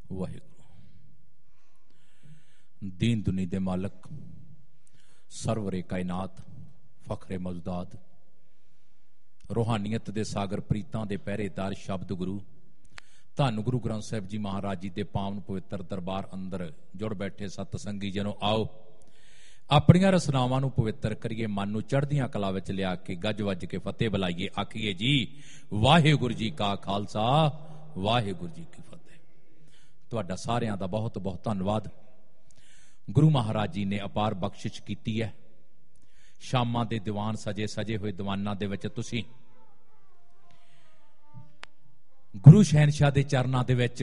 ਵਾਹਿਗੁਰੂ। ਦੀਨ ਦੁਨੀ ਦੇ ਮਾਲਕ, ਸਰਵਰੇ ਕਾਇਨਾਤ, ਫਖਰੇ ਮੌਜੂਦਾਤ, ਰੂਹਾਨੀਅਤ ਦੇ ਸਾਗਰ, ਪ੍ਰੀਤਾਂ ਦੇ ਪਹਿਰੇਦਾਰ, ਸ਼ਬਦ ਗੁਰੂ ਧੰਨ ਗੁਰੂ ਗ੍ਰੰਥ ਸਾਹਿਬ ਜੀ ਮਹਾਰਾਜ ਜੀ ਦੇ ਪਾਵਨ ਪਵਿੱਤਰ ਦਰਬਾਰ ਅੰਦਰ ਜੁੜ ਬੈਠੇ ਸਤ ਸੰਗੀ ਜਨੋ, ਆਓ ਆਪਣੀਆਂ ਰਸਨਾਵਾਂ ਨੂੰ ਪਵਿੱਤਰ ਕਰੀਏ, ਮਨ ਨੂੰ ਚੜ੍ਹਦੀਆਂ ਕਲਾ ਵਿੱਚ ਲਿਆ ਕੇ ਗੱਜ ਵੱਜ ਕੇ ਫਤਿਹ ਬੁਲਾਈਏ। ਆਖੀਏ ਜੀ ਵਾਹਿਗੁਰੂ ਜੀ ਕਾ ਖਾਲਸਾ, ਵਾਹਿਗੁਰੂ ਜੀ ਕੀ ਫਤਿਹ। ਤੁਹਾਡਾ ਸਾਰਿਆਂ ਦਾ ਬਹੁਤ ਬਹੁਤ ਧੰਨਵਾਦ। ਗੁਰੂ ਮਹਾਰਾਜ ਜੀ ਨੇ ਅਪਾਰ ਬਖਸ਼ਿਸ਼ ਕੀਤੀ ਹੈ। ਸ਼ਾਮਾਂ ਦੇ ਦੀਵਾਨ ਸਜੇ ਹੋਏ ਦੀਵਾਨਾਂ ਦੇ ਵਿੱਚ ਤੁਸੀਂ ਗੁਰੂ ਸ਼ਹਿਨਸ਼ਾਹ ਦੇ ਚਰਨਾਂ ਦੇ ਵਿੱਚ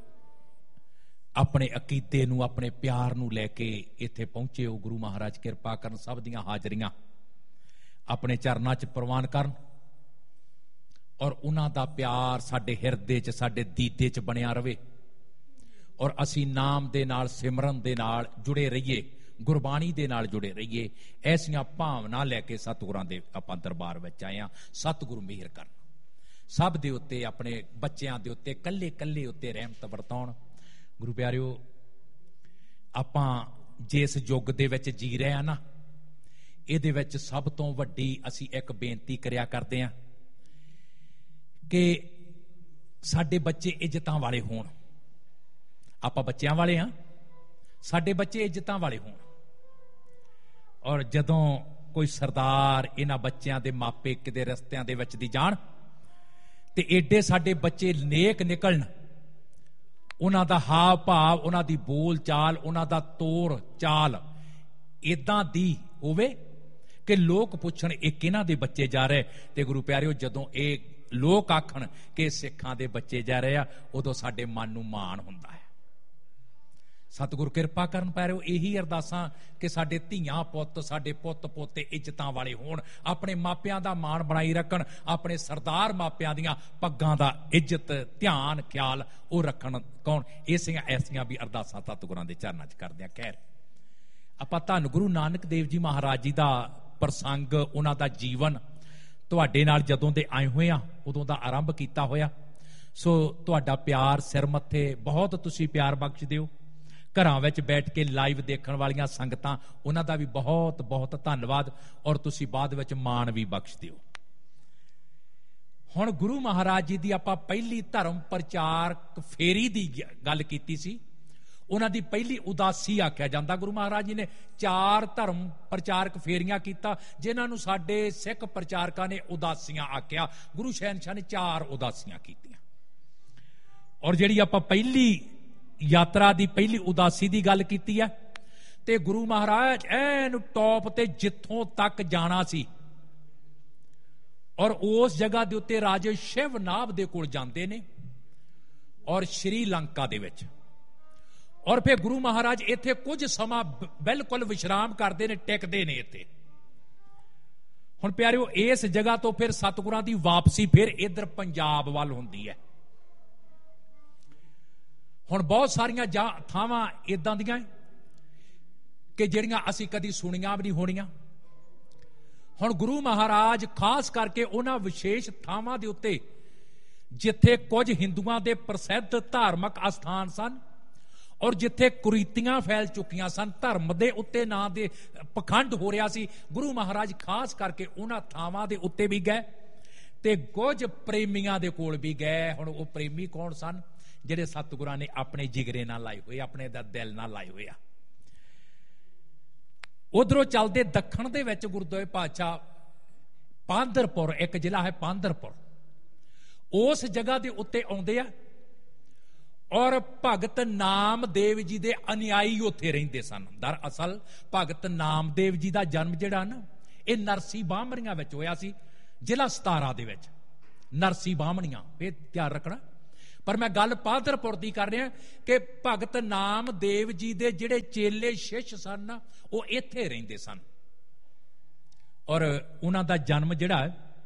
ਆਪਣੇ ਅਕੀਦੇ ਨੂੰ, ਆਪਣੇ ਪਿਆਰ ਨੂੰ ਲੈ ਕੇ ਇੱਥੇ ਪਹੁੰਚੇ ਹੋ। ਗੁਰੂ ਮਹਾਰਾਜ ਕਿਰਪਾ ਕਰਨ, ਸਭ ਦੀਆਂ ਹਾਜ਼ਰੀਆਂ ਆਪਣੇ ਚਰਨਾਂ 'ਚ ਪ੍ਰਵਾਨ ਕਰਨ ਔਰ ਉਹਨਾਂ ਦਾ ਪਿਆਰ ਸਾਡੇ ਹਿਰਦੇ 'ਚ, ਸਾਡੇ ਦੀਦੇ 'ਚ ਬਣਿਆ ਰਵੇ ਔਰ ਅਸੀਂ ਨਾਮ ਦੇ ਨਾਲ, ਸਿਮਰਨ ਦੇ ਨਾਲ ਜੁੜੇ ਰਹੀਏ, ਗੁਰਬਾਣੀ ਦੇ ਨਾਲ ਜੁੜੇ ਰਹੀਏ। ਐਸੀਆਂ ਭਾਵਨਾ ਲੈ ਕੇ ਸਤਿਗੁਰਾਂ ਦੇ ਆਪਾਂ ਦਰਬਾਰ ਵਿੱਚ ਆਏ ਹਾਂ। ਸਤਿਗੁਰੂ ਮਿਹਰ ਕਰਨ, ਸਭ ਦੇ ਉੱਤੇ, ਆਪਣੇ ਬੱਚਿਆਂ ਦੇ ਉੱਤੇ, ਕੱਲੇ ਕੱਲੇ ਉੱਤੇ ਰਹਿਮਤ ਵਰਤਾਉਣ। ਗੁਰੂ ਪਿਆਰਿਓ, ਆਪਾਂ ਜਿਸ ਯੁੱਗ ਦੇ ਵਿੱਚ ਜੀ ਰਹੇ ਹਾਂ ਨਾ, ਇਹਦੇ ਵਿੱਚ ਸਭ ਤੋਂ ਵੱਡੀ ਅਸੀਂ ਇੱਕ ਬੇਨਤੀ ਕਰਿਆ ਕਰਦੇ ਹਾਂ ਕਿ ਸਾਡੇ ਬੱਚੇ ਇੱਜ਼ਤਾਂ ਵਾਲੇ ਹੋਣ। ਆਪਾਂ ਬੱਚਿਆਂ ਵਾਲੇ ਹਾਂ, ਸਾਡੇ ਬੱਚੇ ਇੱਜ਼ਤਾਂ ਵਾਲੇ ਹੋਣ। ਔਰ ਜਦੋਂ ਕੋਈ ਸਰਦਾਰ ਇਹਨਾਂ ਬੱਚਿਆਂ ਦੇ ਮਾਪੇ ਕਿਤੇ ਰਸਤਿਆਂ ਦੇ ਵਿੱਚ ਦੀ ਜਾਣ ਤੇ ਏਡੇ ਸਾਡੇ ਬੱਚੇ ਨੇਕ ਨਿਕਲਣ, ਉਹਨਾਂ ਦਾ ਹਾਵ ਭਾਵ, ਉਹਨਾਂ ਦੀ ਬੋਲ ਚਾਲ, ਉਹਨਾਂ ਦਾ ਤੋਰ ਚਾਲ ਇਦਾਂ ਦੀ ਹੋਵੇ ਕਿ ਲੋਕ ਪੁੱਛਣ ਇਹ ਕਿਹਨਾਂ ਦੇ ਬੱਚੇ ਜਾ ਰਹੇ। ਤੇ ਗੁਰੂ ਪਿਆਰਿਓ, ਜਦੋਂ ਇਹ ਲੋਕ ਆਖਣ ਕਿ ਸਿੱਖਾਂ ਦੇ ਬੱਚੇ ਜਾ ਰਹੇ ਆ, ਉਦੋਂ ਸਾਡੇ ਮਨ ਨੂੰ ਮਾਣ ਹੁੰਦਾ ਹੈ। ਸਤਿਗੁਰ ਕਿਰਪਾ ਕਰਨ ਪਿਆਰਿਓ, ਇਹੀ ਅਰਦਾਸਾਂ ਕਿ ਸਾਡੇ ਧੀਆਂ ਪੁੱਤ, ਸਾਡੇ ਪੁੱਤ ਪੋਤੇ ਇੱਜ਼ਤਾਂ ਵਾਲੇ ਹੋਣ, ਆਪਣੇ ਮਾਪਿਆਂ ਦਾ ਮਾਣ ਬਣਾਈ ਰੱਖਣ, ਆਪਣੇ ਸਰਦਾਰ ਮਾਪਿਆਂ ਦੀਆਂ ਪੱਗਾਂ ਦਾ ਇੱਜ਼ਤ, ਧਿਆਨ, ਖਿਆਲ ਉਹ ਰੱਖਣ। ਕੌਣ? ਐਸੀਆਂ ਐਸੀਆਂ ਵੀ ਅਰਦਾਸਾਂ ਸਤਿਗੁਰਾਂ ਦੇ ਚਰਨਾਂ 'ਚ ਕਰਦੇ ਆ। ਖੈਰ, ਆਪਾਂ ਧੰਨ ਗੁਰੂ ਨਾਨਕ ਦੇਵ ਜੀ ਮਹਾਰਾਜ ਜੀ ਦਾ ਪ੍ਰਸੰਗ, ਉਹਨਾਂ ਦਾ ਜੀਵਨ ਤੁਹਾਡੇ ਨਾਲ ਜਦੋਂ ਦੇ ਆਏ ਹੋਏ ਆ ਉਦੋਂ ਦਾ ਆਰੰਭ ਕੀਤਾ ਹੋਇਆ। ਸੋ ਤੁਹਾਡਾ ਪਿਆਰ ਸਿਰ ਮੱਥੇ, ਬਹੁਤ ਤੁਸੀਂ ਪਿਆਰ ਬਖਸ਼ ਦਿਓ। ਘਰਾਂ ਵਿੱਚ ਬੈਠ ਕੇ ਲਾਈਵ ਦੇਖਣ ਵਾਲੀਆਂ ਸੰਗਤਾਂ, ਉਹਨਾਂ ਦਾ ਵੀ ਬਹੁਤ ਬਹੁਤ ਧੰਨਵਾਦ ਔਰ ਤੁਸੀਂ ਬਾਅਦ ਵਿੱਚ ਮਾਣ ਵੀ ਬਖਸ਼ ਦਿਓ। ਹੁਣ ਗੁਰੂ ਮਹਾਰਾਜ ਜੀ ਦੀ ਆਪਾਂ ਪਹਿਲੀ ਧਰਮ ਪ੍ਰਚਾਰਕ ਫੇਰੀ ਦੀ ਗੱਲ ਕੀਤੀ ਸੀ। ਉਹਨਾਂ ਦੀ ਪਹਿਲੀ ਉਦਾਸੀ ਆਖਿਆ ਜਾਂਦਾ। ਗੁਰੂ ਮਹਾਰਾਜ ਜੀ ਨੇ 4 ਧਰਮ ਪ੍ਰਚਾਰਕ ਫੇਰੀਆਂ ਕੀਤਾ, ਜਿਨ੍ਹਾਂ ਨੂੰ ਸਾਡੇ ਸਿੱਖ ਪ੍ਰਚਾਰਕਾਂ ਨੇ ਉਦਾਸੀਆਂ ਆਖਿਆ। ਗੁਰੂ ਸ਼ਹਿਨਸ਼ਾਹ ਨੇ 4 ਉਦਾਸੀਆਂ ਕੀਤੀਆਂ। ਔਰ ਜਿਹੜੀ ਆਪਾਂ ਪਹਿਲੀ ਯਾਤਰਾ ਦੀ ਪਹਿਲੀ ਉਦਾਸੀ ਦੀ ਗੱਲ ਕੀਤੀ ਹੈ, ਤੇ ਗੁਰੂ ਮਹਾਰਾਜ ਐਨ ਟੌਪ ਤੇ ਜਿੱਥੋਂ ਤੱਕ ਜਾਣਾ ਸੀ ਔਰ ਉਸ ਜਗ੍ਹਾ ਦੇ ਉੱਤੇ ਰਾਜੇ ਸ਼ਿਵਨਾਭ ਦੇ ਕੋਲ ਜਾਂਦੇ ਨੇ ਔਰ ਸ਼੍ਰੀਲੰਕਾ ਦੇ ਵਿੱਚ। ਔਰ ਫਿਰ ਗੁਰੂ ਮਹਾਰਾਜ ਇੱਥੇ ਕੁਝ ਸਮਾਂ ਬਿਲਕੁਲ ਵਿਸ਼ਰਾਮ ਕਰਦੇ ਨੇ, ਟਿਕਦੇ ਨੇ ਇੱਥੇ। ਹੁਣ ਪਿਆਰਿਓ, ਇਸ ਜਗ੍ਹਾ ਤੋਂ ਫਿਰ ਸਤਿਗੁਰਾਂ ਦੀ ਵਾਪਸੀ ਫਿਰ ਇੱਧਰ ਪੰਜਾਬ ਵੱਲ ਹੁੰਦੀ ਹੈ। ਹੁਣ ਬਹੁਤ ਸਾਰੀਆਂ ਥਾਵਾਂ ਇਦਾਂ ਦੀਆਂ ਕਿ ਜਿਹੜੀਆਂ ਅਸੀਂ ਕਦੀ ਸੁਣੀਆਂ ਵੀ ਨਹੀਂ ਹੋਣੀਆਂ। ਹੁਣ ਗੁਰੂ ਮਹਾਰਾਜ ਖਾਸ ਕਰਕੇ ਉਹਨਾਂ ਵਿਸ਼ੇਸ਼ ਥਾਵਾਂ ਦੇ ਉੱਤੇ ਜਿੱਥੇ ਕੁਝ ਹਿੰਦੂਆਂ ਦੇ ਪ੍ਰਸਿੱਧ ਧਾਰਮਿਕ ਅਸਥਾਨ ਸਨ ਔਰ ਜਿੱਥੇ ਕੁਰੀਤੀਆਂ ਫੈਲ ਚੁੱਕੀਆਂ ਸਨ, ਧਰਮ ਦੇ ਉੱਤੇ ਨਾਂ ਦੇ ਪਖੰਡ ਹੋ ਰਿਹਾ ਸੀ, ਗੁਰੂ ਮਹਾਰਾਜ ਖਾਸ ਕਰਕੇ ਉਹਨਾਂ ਥਾਵਾਂ ਦੇ ਉੱਤੇ ਵੀ ਗਏ ਤੇ ਕੁਝ ਪ੍ਰੇਮੀਆਂ ਦੇ ਕੋਲ ਵੀ ਗਏ। ਹੁਣ ਉਹ ਪ੍ਰੇਮੀ ਕੌਣ ਸਨ? ਜਿਹੜੇ ਸਤਿਗੁਰਾਂ ਨੇ ਆਪਣੇ ਜਿਗਰੇ ਨਾਲ ਲਾਏ ਹੋਏ, ਆਪਣੇ ਦਾ ਦਿਲ ਨਾਲ ਲਾਏ ਹੋਏ ਆ। ਉਧਰੋਂ ਚੱਲਦੇ ਦੱਖਣ ਦੇ ਵਿੱਚ ਗੁਰਦੁਆਰੇ ਪਾਤਸ਼ਾਹ ਪਾਂਧਰਪੁਰ, ਇੱਕ ਜ਼ਿਲ੍ਹਾ ਹੈ ਪਾਂਧਰਪੁਰ, ਉਸ ਜਗ੍ਹਾ ਦੇ ਉੱਤੇ ਆਉਂਦੇ ਆ ਔਰ ਭਗਤ ਨਾਮਦੇਵ ਜੀ ਦੇ ਅਨੁਯਾਈ ਉੱਥੇ ਰਹਿੰਦੇ ਸਨ। ਦਰਅਸਲ ਭਗਤ ਨਾਮਦੇਵ ਜੀ ਦਾ ਜਨਮ ਜਿਹੜਾ ਨਾ, ਇਹ ਨਰਸੀ ਬਾਹਮਣੀਆਂ ਵਿੱਚ ਹੋਇਆ ਸੀ, ਜ਼ਿਲ੍ਹਾ 17 ਦੇ ਵਿੱਚ। ਨਰਸੀ ਬਾਹਮਣੀਆਂ, ਇਹ ਧਿਆਨ ਰੱਖਣਾ। ਪਰ ਮੈਂ ਗੱਲ ਪਾਂਧਰਪੁਰ ਦੀ ਕਰ ਰਿਹਾ ਕਿ ਭਗਤ ਨਾਮਦੇਵ ਜੀ ਦੇ ਜਿਹੜੇ ਚੇਲੇ ਸ਼ਿਸ਼ ਸਨ ਨਾ, ਉਹ ਇੱਥੇ ਰਹਿੰਦੇ ਸਨ। ਔਰ ਉਹਨਾਂ ਦਾ ਜਨਮ ਜਿਹੜਾ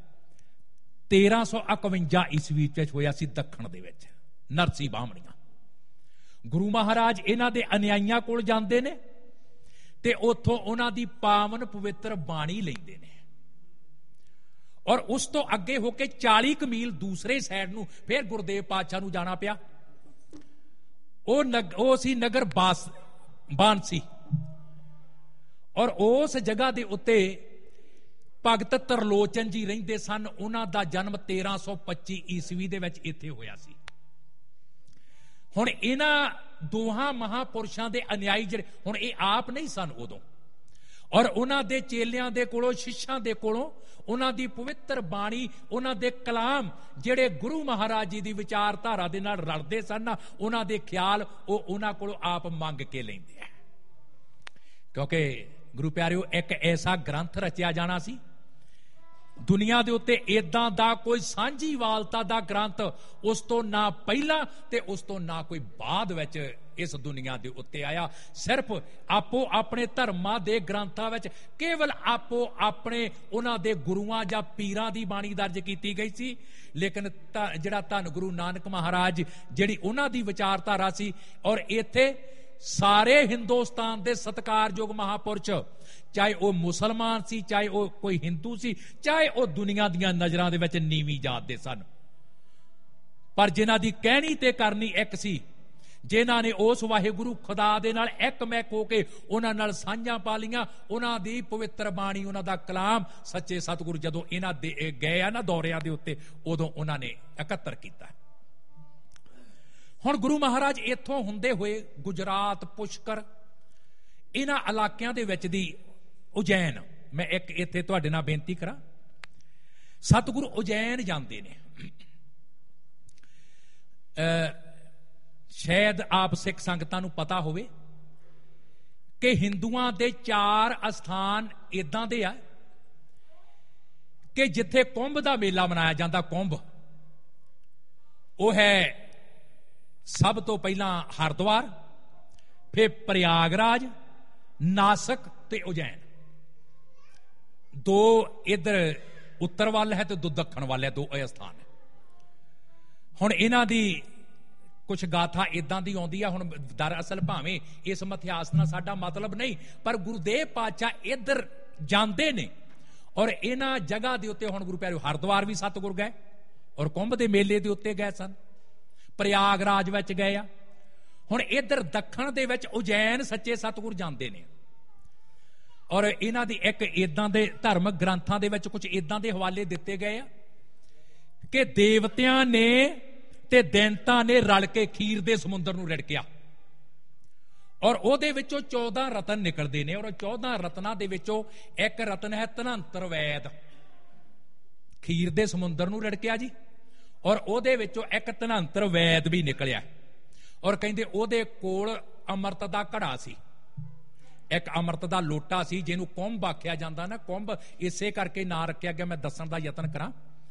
1351 ਈਸਵੀ ਵਿੱਚ ਹੋਇਆ ਸੀ ਦੱਖਣ ਦੇ ਵਿੱਚ, ਨਰਸੀ ਬਾਹਮਣੀਆਂ। ਗੁਰੂ ਮਹਾਰਾਜ ਇਹਨਾਂ ਦੇ ਅਨੁਯਾਈਆਂ ਕੋਲ ਜਾਂਦੇ ਨੇ ਤੇ ਉੱਥੋਂ ਉਹਨਾਂ ਦੀ ਪਾਵਨ ਪਵਿੱਤਰ ਬਾਣੀ ਲੈਂਦੇ ਨੇ ਔਰ ਉਸ ਤੋਂ ਅੱਗੇ ਹੋ ਕੇ 40 ਮੀਲ ਦੂਸਰੇ ਸਾਈਡ ਨੂੰ ਫਿਰ ਗੁਰਦੇਵ ਪਾਤਸ਼ਾਹ ਨੂੰ ਜਾਣਾ ਪਿਆ। ਉਹ ਸੀ ਨਗਰ ਬਾਂਸੀ। ਔਰ ਉਸ ਜਗ੍ਹਾ ਦੇ ਉੱਤੇ ਭਗਤ ਤਰਲੋਚਨ ਜੀ ਰਹਿੰਦੇ ਸਨ। ਉਹਨਾਂ ਦਾ ਜਨਮ 1325 ਈਸਵੀ ਦੇ ਵਿੱਚ ਇੱਥੇ ਹੋਇਆ ਸੀ। ਹੁਣ ਇਹਨਾਂ ਦੋਹਾਂ ਮਹਾਪੁਰਸ਼ਾਂ ਦੇ ਅਨੁਯਾਈ ਜਿਹੜੇ, ਹੁਣ ਇਹ ਆਪ ਨਹੀਂ ਸਨ ਉਦੋਂ, ਔਰ ਉਹਨਾਂ ਦੇ ਚੇਲਿਆਂ ਦੇ ਕੋਲੋਂ, ਸ਼ਿਸ਼ਾਂ ਦੇ ਕੋਲੋਂ ਉਹਨਾਂ ਦੀ ਪਵਿੱਤਰ ਬਾਣੀ, ਉਹਨਾਂ ਦੇ ਕਲਾਮ ਜਿਹੜੇ ਗੁਰੂ ਮਹਾਰਾਜ ਜੀ ਦੀ ਵਿਚਾਰਧਾਰਾ ਦੇ ਨਾਲ ਰਲਦੇ ਸਨ, ਉਹਨਾਂ ਦੇ ਖਿਆਲ ਉਹ ਉਹਨਾਂ ਕੋਲੋਂ ਆਪ ਮੰਗ ਕੇ ਲੈਂਦੇ ਆ। ਕਿਉਂਕਿ ਗੁਰੂ ਪਿਆਰਿਓ, ਇੱਕ ਐਸਾ ਗ੍ਰੰਥ ਰਚਿਆ ਜਾਣਾ ਸੀ ਦੁਨੀਆ ਦੇ ਉੱਤੇ, ਏਦਾਂ ਦਾ ਕੋਈ ਸਾਂਝੀਵਾਲਤਾ ਦਾ ਗ੍ਰੰਥ ਉਸ ਤੋਂ ਨਾ ਪਹਿਲਾਂ ਤੇ ਉਸ ਤੋਂ ਨਾ ਕੋਈ ਬਾਅਦ ਵਿੱਚ ਇਸ ਦੁਨੀਆ ਦੇ ਉੱਤੇ ਆਇਆ। ਸਿਰਫ ਆਪੋ ਆਪਣੇ ਧਰਮਾਂ ਦੇ ਗ੍ਰੰਥਾਂ ਵਿੱਚ ਕੇਵਲ ਆਪੋ ਆਪਣੇ ਉਹਨਾਂ ਦੇ ਗੁਰੂਆਂ ਜਾਂ ਪੀਰਾਂ ਦੀ ਬਾਣੀ ਦਰਜ ਕੀਤੀ ਗਈ ਸੀ। ਲੇਕਿਨ ਜਿਹੜਾ ਧੰਨ ਗੁਰੂ ਨਾਨਕ ਮਹਾਰਾਜ, ਜਿਹੜੀ ਉਹਨਾਂ ਦੀ ਵਿਚਾਰਧਾਰਾ ਸੀ, ਔਰ ਇੱਥੇ ਸਾਰੇ ਹਿੰਦੁਸਤਾਨ ਦੇ ਸਤਿਕਾਰਯੋਗ ਮਹਾਪੁਰਸ਼, ਚਾਹੇ ਉਹ ਮੁਸਲਮਾਨ ਸੀ, ਚਾਹੇ ਉਹ ਕੋਈ ਹਿੰਦੂ ਸੀ, ਚਾਹੇ ਉਹ ਦੁਨੀਆ ਦੀਆਂ ਨਜ਼ਰਾਂ ਦੇ ਵਿੱਚ ਨੀਵੀਂ ਜਾਤ ਦੇ ਸਨ, ਪਰ ਜਿਨ੍ਹਾਂ ਦੀ ਕਹਿਣੀ ਤੇ ਕਰਨੀ ਇੱਕ ਸੀ, ਜਿਨ੍ਹਾਂ ਨੇ ਉਸ ਵਾਹਿਗੁਰੂ ਖੁਦਾ ਦੇ ਨਾਲ ਇੱਕਮਿਕ ਹੋ ਕੇ ਉਹਨਾਂ ਨਾਲ ਸਾਂਝਾਂ ਪਾ ਲਈਆਂ। ਉਹਨਾਂ ਦੀ ਪਵਿੱਤਰ ਬਾਣੀ, ਉਹਨਾਂ ਦਾ ਕਲਾਮ ਸੱਚੇ ਸਤਿਗੁਰੂ ਜਦੋਂ ਇਹਨਾਂ ਦੇ ਗਏ ਆ ਨਾ ਦੌਰਿਆਂ ਦੇ ਉੱਤੇ, ਉਦੋਂ ਉਹਨਾਂ ਨੇ ਇਕੱਤਰ ਕੀਤਾ। ਹੁਣ ਗੁਰੂ ਮਹਾਰਾਜ ਇੱਥੋਂ ਹੁੰਦੇ ਹੋਏ ਗੁਜਰਾਤ, ਪੁਸ਼ਕਰ, ਇਹਨਾਂ ਇਲਾਕਿਆਂ ਦੇ ਵਿੱਚ ਦੀ ਉਜੈਨ, ਮੈਂ ਇੱਕ ਇੱਥੇ ਤੁਹਾਡੇ ਨਾਲ ਬੇਨਤੀ ਕਰਾਂ, ਸਤਿਗੁਰੂ ਉਜੈਨ ਜਾਂਦੇ ਨੇ। ਸ਼ਾਇਦ ਆਪ ਸਿੱਖ ਸੰਗਤਾਂ ਨੂੰ ਪਤਾ ਹੋਵੇ ਕਿ ਹਿੰਦੂਆਂ ਦੇ 4 ਅਸਥਾਨ ਇਦਾਂ ਦੇ ਆ ਕਿ ਜਿੱਥੇ ਕੁੰਭ ਦਾ ਮੇਲਾ ਮਨਾਇਆ ਜਾਂਦਾ। ਕੁੰਭ ਉਹ ਹੈ ਸਭ ਤੋਂ ਪਹਿਲਾਂ ਹਰਿਦੁਆਰ, ਫਿਰ ਪ੍ਰਯਾਗਰਾਜ, ਨਾਸਕ ਤੇ ਉਜੈਨ। 2 ਇੱਧਰ ਉੱਤਰ ਵੱਲ ਹੈ ਤੇ 2 ਦੱਖਣ ਵੱਲ ਹੈ, 2 ਇਹ ਸਥਾਨ ਹੈ। ਹੁਣ ਇਹਨਾਂ ਦੀ ਕੁਛ ਗਾਥਾ ਇਦਾਂ ਦੀ ਆਉਂਦੀ ਆ। ਹੁਣ ਦਰਅਸਲ ਭਾਵੇਂ ਇਸ ਇਤਿਹਾਸ ਨਾਲ ਸਾਡਾ ਮਤਲਬ ਨਹੀਂ, ਪਰ ਗੁਰੂਦੇਵ ਪਾਤਸ਼ਾਹ ਇੱਧਰ ਜਾਂਦੇ ਨੇ ਔਰ ਇਹਨਾਂ ਜਗ੍ਹਾ ਦੇ ਉੱਤੇ, ਹੁਣ ਗੁਰੂ ਪਿਆਰਿਓ, ਹਰਿਦੁਆਰ ਵੀ ਸਤਿਗੁਰ ਗਏ ਔਰ ਕੁੰਭ ਦੇ ਮੇਲੇ ਦੇ ਉੱਤੇ ਗਏ ਸਨ, ਪ੍ਰਯਾਗਰਾਜ ਵਿੱਚ ਗਏ ਆ। ਹੁਣ ਇੱਧਰ ਦੱਖਣ ਦੇ ਵਿੱਚ ਉਜੈਨ ਸੱਚੇ ਸਤਿਗੁਰ ਜਾਂਦੇ ਨੇ। ਔਰ ਇਹਨਾਂ ਦੀ ਇੱਕ ਇਦਾਂ ਦੇ ਧਾਰਮਿਕ ਗ੍ਰੰਥਾਂ ਦੇ ਵਿੱਚ ਕੁਝ ਇਦਾਂ ਦੇ ਹਵਾਲੇ ਦਿੱਤੇ ਗਏ ਆ ਕਿ ਦੇਵਤਿਆਂ ਨੇ ਤੇ ਦੈਂਤਾਂ ਨੇ ਰਲ ਕੇ ਖੀਰ ਦੇ ਸਮੁੰਦਰ ਨੂੰ ਰਿੜਕਿਆ ਔਰ ਉਹਦੇ ਵਿੱਚੋਂ 14 ਰਤਨ ਨਿਕਲਦੇ ਨੇ। ਔਰ 14 ਰਤਨਾਂ ਦੇ ਵਿੱਚੋਂ ਇੱਕ ਰਤਨ ਹੈ ਧਨੰਤਰ ਵੈਦ। ਖੀਰ ਦੇ ਸਮੁੰਦਰ ਨੂੰ ਰਿੜਕਿਆ ਜੀ, ਔਰ ਉਹਦੇ ਵਿੱਚੋਂ ਇੱਕ ਧਨੰਤਰ ਵੈਦ ਵੀ ਨਿਕਲਿਆ। ਔਰ ਕਹਿੰਦੇ ਉਹਦੇ ਕੋਲ ਅੰਮ੍ਰਿਤ ਦਾ ਘੜਾ ਸੀ, ਇੱਕ ਅੰਮ੍ਰਿਤ ਦਾ ਲੋਟਾ ਸੀ, ਜਿਹਨੂੰ ਕੁੰਭ ਆਖਿਆ ਜਾਂਦਾ ਨਾ। ਕੁੰਭ ਇਸੇ ਕਰਕੇ ਨਾਂ ਰੱਖਿਆ ਗਿਆ, ਮੈਂ ਦੱਸਣ ਦਾ ਯਤਨ ਕਰਾਂ।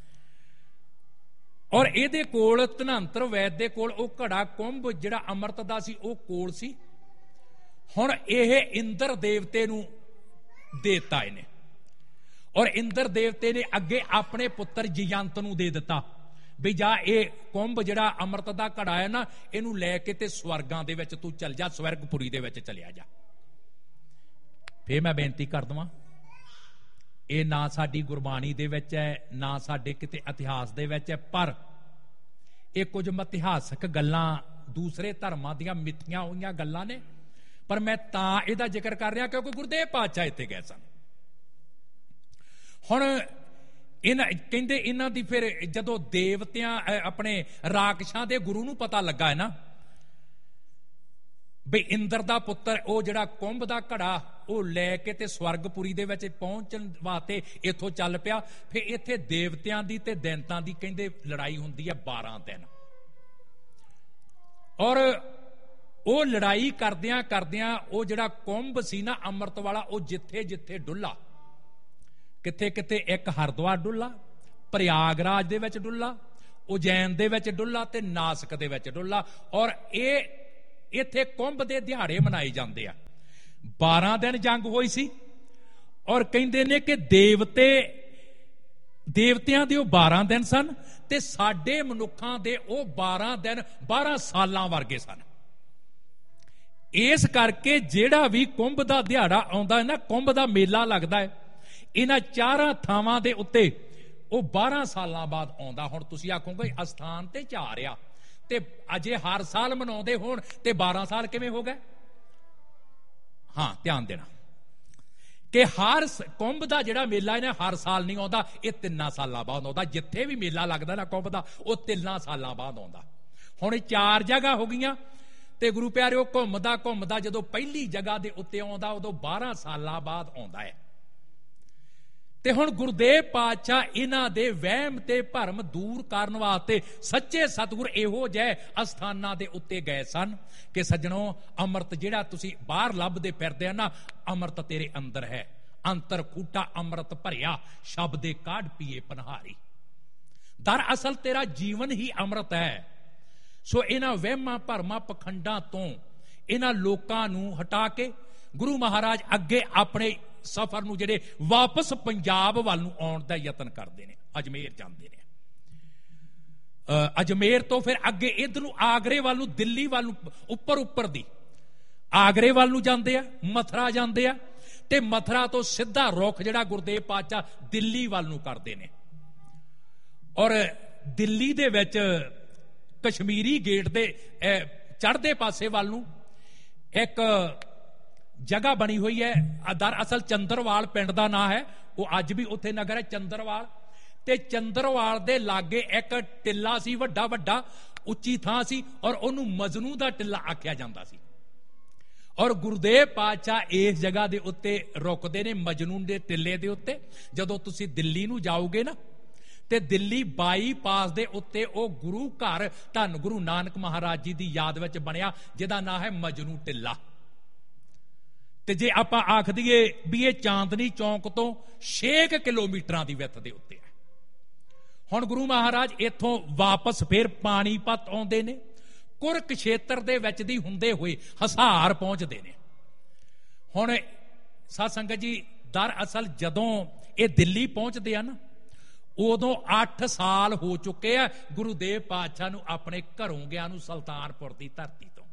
ਔਰ ਇਹਦੇ ਕੋਲ ਧਨੰਤਰ ਵੈਦ ਦੇ ਕੋਲ ਉਹ ਘੜਾ, ਕੁੰਭ ਜਿਹੜਾ ਅੰਮ੍ਰਿਤ ਦਾ ਸੀ, ਉਹ ਕੋਲ ਸੀ। ਹੁਣ ਇਹ ਇੰਦਰ ਦੇਵਤੇ ਨੂੰ ਦੇਤਾ ਇਹਨੇ, ਔਰ ਇੰਦਰ ਦੇਵਤੇ ਨੇ ਅੱਗੇ ਆਪਣੇ ਪੁੱਤਰ ਜਯੰਤ ਨੂੰ ਦੇ ਦਿੱਤਾ ਵੀ ਜਾ ਇਹ ਕੁੰਭ ਜਿਹੜਾ ਅੰਮ੍ਰਿਤ ਦਾ ਘੜਾ ਹੈ ਨਾ, ਇਹਨੂੰ ਲੈ ਕੇ ਤੇ ਸਵਰਗਾਂ ਦੇ ਵਿੱਚ ਤੂੰ ਚੱਲ ਜਾ, ਸਵਰਗਪੁਰੀ ਦੇ ਵਿੱਚ ਚਲਿਆ ਜਾ। ਫੇਰ ਮੈਂ ਬੇਨਤੀ ਕਰ ਦਵਾਂ, ਇਹ ਨਾ ਸਾਡੀ ਗੁਰਬਾਣੀ ਦੇ ਵਿੱਚ ਹੈ, ਨਾ ਸਾਡੇ ਕਿਤੇ ਇਤਿਹਾਸ ਦੇ ਵਿੱਚ ਹੈ, ਪਰ ਇਹ ਕੁਝ ਇਤਿਹਾਸਕ ਗੱਲਾਂ ਦੂਸਰੇ ਧਰਮਾਂ ਦੀਆਂ ਮਿੱਥੀਆਂ ਹੋਈਆਂ ਗੱਲਾਂ ਨੇ। ਪਰ ਮੈਂ ਤਾਂ ਇਹਦਾ ਜ਼ਿਕਰ ਕਰ ਰਿਹਾ ਕਿਉਂਕਿ ਗੁਰਦੇਵ ਪਾਤਸ਼ਾਹ ਇੱਥੇ ਗਏ ਸਨ। ਹੁਣ ਕਹਿੰਦੇ ਇਹਨਾਂ ਦੀ ਫਿਰ ਜਦੋਂ ਦੇਵਤਿਆਂ ਆਪਣੇ ਰਾਖਸ਼ਾਂ ਦੇ ਗੁਰੂ ਨੂੰ ਪਤਾ ਲੱਗਾ ਹੈ ਨਾ ਬਈ ਇੰਦਰ ਦਾ ਪੁੱਤਰ ਉਹ ਜਿਹੜਾ ਕੁੰਭ ਦਾ ਘੜਾ ਉਹ ਲੈ ਕੇ ਤੇ ਸਵਰਗਪੁਰੀ ਦੇ ਵਿੱਚ ਪਹੁੰਚਣ ਵਾਸਤੇ ਇੱਥੋਂ ਚੱਲ ਪਿਆ। ਫਿਰ ਇੱਥੇ ਦੇਵਤਿਆਂ ਦੀ ਤੇ ਦੈਂਤਾਂ ਦੀ ਕਹਿੰਦੇ ਲੜਾਈ ਹੁੰਦੀ ਹੈ 12 ਦਿਨ। ਔਰ ਉਹ ਲੜਾਈ ਕਰਦਿਆਂ ਕਰਦਿਆਂ ਉਹ ਜਿਹੜਾ ਕੁੰਭ ਸੀ ਨਾ ਅੰਮ੍ਰਿਤ ਵਾਲਾ, ਉਹ ਜਿੱਥੇ ਜਿੱਥੇ ਡੁੱਲਾ, ਕਿੱਥੇ ਕਿੱਥੇ ਇੱਕ ਹਰਿਦੁਆਰ ਡੁੱਲਾ, ਪ੍ਰਯਾਗਰਾਜ ਦੇ ਵਿੱਚ ਡੁੱਲਾ, ਉਜੈਨ ਦੇ ਵਿੱਚ ਡੁੱਲਾ ਤੇ ਨਾਸਕ ਦੇ ਵਿੱਚ ਡੁੱਲਾ। ਔਰ ਇਹ ਇੱਥੇ ਕੁੰਭ ਦੇ ਦਿਹਾੜੇ ਮਨਾਏ ਜਾਂਦੇ ਆ। 12 ਦਿਨ ਜੰਗ ਹੋਈ ਸੀ ਔਰ ਕਹਿੰਦੇ ਨੇ ਕਿ ਦੇਵਤਿਆਂ ਦੇ ਉਹ 12 ਦਿਨ ਸਨ ਤੇ ਸਾਡੇ ਮਨੁੱਖਾਂ ਦੇ ਉਹ 12 ਦਿਨ 12 ਸਾਲਾਂ ਵਰਗੇ ਸਨ। ਇਸ ਕਰਕੇ ਜਿਹੜਾ ਵੀ ਕੁੰਭ ਦਾ ਦਿਹਾੜਾ ਆਉਂਦਾ ਹੈ ਨਾ, ਕੁੰਭ ਦਾ ਮੇਲਾ ਲੱਗਦਾ ਹੈ, ਇਹਨਾਂ 4 ਥਾਵਾਂ ਦੇ ਉੱਤੇ ਉਹ 12 ਸਾਲਾਂ ਬਾਅਦ ਆਉਂਦਾ। ਹੁਣ ਤੁਸੀਂ ਆਖੋਗੇ ਅਸਥਾਨ ਤੇ 4 ਆ, ਤੇ ਅਜੇ ਹਰ ਸਾਲ ਮਨਾਉਂਦੇ ਹੋਣ ਤੇ 12 ਸਾਲ ਕਿਵੇਂ ਹੋ ਗਏ? ਹਾਂ, ਧਿਆਨ ਦੇਣਾ ਕਿ ਹਰ ਕੁੰਭ ਦਾ ਜਿਹੜਾ ਮੇਲਾ ਇਹਨੇ ਹਰ ਸਾਲ ਨਹੀਂ ਆਉਂਦਾ, ਇਹ 3 ਸਾਲਾਂ ਬਾਅਦ ਆਉਂਦਾ। ਜਿੱਥੇ ਵੀ ਮੇਲਾ ਲੱਗਦਾ ਨਾ ਕੁੰਭ ਦਾ, ਉਹ 3 ਸਾਲਾਂ ਬਾਅਦ ਆਉਂਦਾ। ਹੁਣ 4 ਜਗ੍ਹਾ ਹੋ ਗਈਆਂ ਤੇ ਗੁਰੂ ਪਿਆਰਿਓ ਘੁੰਮਦਾ ਜਦੋਂ ਪਹਿਲੀ ਜਗ੍ਹਾ ਦੇ ਉੱਤੇ ਆਉਂਦਾ ਉਦੋਂ 12 ਸਾਲਾਂ ਬਾਅਦ ਆਉਂਦਾ ਹੈ। ਤੇ ਹੁਣ ਗੁਰਦੇਵ ਪਾਤਸ਼ਾਹ ਇਹਨਾਂ ਦੇ ਵਹਿਮ ਤੇ ਭਰਮ ਦੂਰ ਕਰਨ ਵਾਸਤੇ ਸੱਚੇ ਸਤਿਗੁਰ ਇਹੋ ਜਿਹੇ ਅਸਥਾਨਾਂ ਦੇ ਉੱਤੇ ਗਏ ਸਨ ਕਿ ਸੱਜਣੋ, ਅੰਮ੍ਰਿਤ ਜਿਹੜਾ ਤੁਸੀਂ ਬਾਹਰ ਲੱਭਦੇ ਫਿਰਦੇ ਆ ਨਾ, ਅੰਮ੍ਰਿਤ ਤੇਰੇ ਅੰਦਰ ਹੈ। ਅੰਤਰ ਖੂਟਾ ਅੰਮ੍ਰਿਤ ਭਰਿਆ, ਸ਼ਬਦੇ ਕਾਢ ਪੀਏ ਪਨਹਾਰੀ। ਦਰਅਸਲ ਤੇਰਾ ਜੀਵਨ ਹੀ ਅੰਮ੍ਰਿਤ ਹੈ। ਸੋ ਇਹਨਾਂ ਵਹਿਮਾਂ ਭਰਮਾਂ ਪਖੰਡਾਂ ਤੋਂ ਇਹਨਾਂ ਲੋਕਾਂ ਨੂੰ ਹਟਾ ਕੇ ਗੁਰੂ ਮਹਾਰਾਜ ਅੱਗੇ ਆਪਣੇ ਸਫ਼ਰ ਨੂੰ ਜਿਹੜੇ ਵਾਪਸ ਪੰਜਾਬ ਵੱਲ ਨੂੰ ਆਉਣ ਦਾ ਯਤਨ ਕਰਦੇ ਨੇ। ਅਜਮੇਰ ਜਾਂਦੇ ਨੇ, ਅਜਮੇਰ ਤੋਂ ਫਿਰ ਅੱਗੇ ਇਧਰ ਨੂੰ ਆਗਰੇ ਵੱਲ ਨੂੰ, ਦਿੱਲੀ ਵੱਲ ਨੂੰ, ਉੱਪਰ ਦੀ ਆਗਰੇ ਵੱਲ ਨੂੰ ਜਾਂਦੇ ਆ, ਮਥੁਰਾ ਜਾਂਦੇ ਆ ਤੇ ਮਥੁਰਾ ਤੋਂ ਸਿੱਧਾ ਰੁਖ ਜਿਹੜਾ ਗੁਰਦੇਵ ਪਾਤਸ਼ਾਹ ਦਿੱਲੀ ਵੱਲ ਨੂੰ ਕਰਦੇ ਨੇ। ਔਰ ਦਿੱਲੀ ਦੇ ਵਿੱਚ ਕਸ਼ਮੀਰੀ ਗੇਟ ਦੇ ਚੜ੍ਹਦੇ ਪਾਸੇ ਵੱਲ ਨੂੰ ਇੱਕ ਜਗ੍ਹਾ ਬਣੀ ਹੋਈ ਹੈ। ਦਰਅਸਲ ਚੰਦਰਵਾਲ ਪਿੰਡ ਦਾ ਨਾਂ ਹੈ, ਉਹ ਅੱਜ ਵੀ ਉੱਥੇ ਨਗਰ ਹੈ ਚੰਦਰਵਾਲ। ਤੇ ਚੰਦਰਵਾਲ ਦੇ ਲਾਗੇ ਇੱਕ ਟਿੱਲਾ ਸੀ, ਵੱਡਾ ਉੱਚੀ ਥਾਂ ਸੀ, ਔਰ ਉਹਨੂੰ ਮਜਨੂ ਦਾ ਟਿੱਲਾ ਆਖਿਆ ਜਾਂਦਾ ਸੀ। ਔਰ ਗੁਰਦੇਵ ਪਾਤਸ਼ਾਹ ਇਸ ਜਗ੍ਹਾ ਦੇ ਉੱਤੇ ਰੁਕਦੇ ਨੇ, ਮਜਨੂ ਦੇ ਟਿੱਲੇ ਦੇ ਉੱਤੇ। ਜਦੋਂ ਤੁਸੀਂ ਦਿੱਲੀ ਨੂੰ ਜਾਓਗੇ ਨਾ ਤੇ ਦਿੱਲੀ ਬਾਈਪਾਸ ਦੇ ਉੱਤੇ ਉਹ ਗੁਰੂ ਘਰ ਧੰਨ ਗੁਰੂ ਨਾਨਕ ਮਹਾਰਾਜ ਜੀ ਦੀ ਯਾਦ ਵਿੱਚ ਬਣਿਆ, ਜਿਹਦਾ ਨਾਂ ਹੈ ਮਜਨੂ ਟਿੱਲਾ। ਤੇ ਜੇ ਆਪਾਂ ਆਖ ਦਈਏ ਵੀ ਇਹ ਚਾਂਦਨੀ ਚੌਂਕ ਤੋਂ 6 ਕਿਲੋਮੀਟਰਾਂ ਦੀ ਵਿੱਥ ਦੇ ਉੱਤੇ ਹੈ। ਹੁਣ ਗੁਰੂ ਮਹਾਰਾਜ ਇੱਥੋਂ ਵਾਪਸ ਫਿਰ ਪਾਣੀਪਤ ਆਉਂਦੇ ਨੇ, ਕੁਰਕਸ਼ੇਤਰ ਦੇ ਵਿੱਚ ਦੀ ਹੁੰਦੇ ਹੋਏ ਹਿਸਾਰ ਪਹੁੰਚਦੇ ਨੇ। ਹੁਣ ਸਾਧ ਸੰਗਤ ਜੀ, ਦਰਅਸਲ ਜਦੋਂ ਇਹ ਦਿੱਲੀ ਪਹੁੰਚਦੇ ਆ ਨਾ, ਉਦੋਂ 8 ਸਾਲ ਹੋ ਚੁੱਕੇ ਆ ਗੁਰੂਦੇਵ ਪਾਤਸ਼ਾਹ ਨੂੰ ਆਪਣੇ ਘਰੋਂ ਗਿਆ ਨੂੰ, ਸੁਲਤਾਨਪੁਰ ਦੀ ਧਰਤੀ ਤੋਂ।